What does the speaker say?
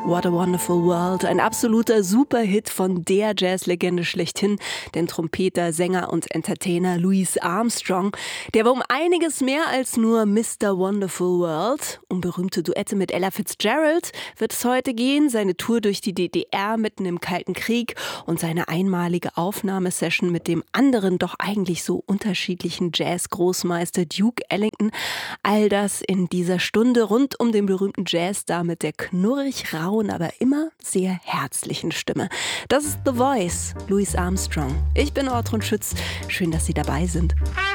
What a Wonderful World, ein absoluter Superhit von der Jazzlegende schlechthin, dem Trompeter, Sänger und Entertainer Louis Armstrong. Der war um einiges mehr als nur Mr. Wonderful World. Um berühmte Duette mit Ella Fitzgerald wird es heute gehen, seine Tour durch die DDR mitten im Kalten Krieg und seine einmalige Aufnahmesession mit dem anderen, doch eigentlich so unterschiedlichen Jazz-Großmeister Duke Ellington. All das in dieser Stunde rund um den berühmten Jazzstar mit der knurrig rauen, aber immer sehr herzlichen Stimme. Das ist The Voice, Louis Armstrong. Ich bin Ortrud Schütz. Schön, dass Sie dabei sind.